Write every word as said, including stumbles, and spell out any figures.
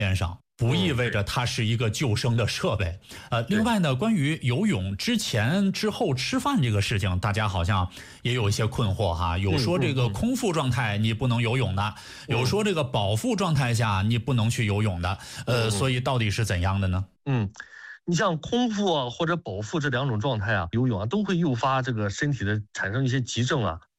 边上，不意味着它是一个救生的设备。呃，另外呢，关于游泳之前之后吃饭这个事情，大家好像也有一些困惑哈。有说这个空腹状态你不能游泳的，有说这个饱腹状态下你不能去游泳的。呃，所以到底是怎样的呢？ 嗯。你像空腹啊或者饱腹这两种状态啊，游泳啊都会诱发这个身体的产生一些急症啊，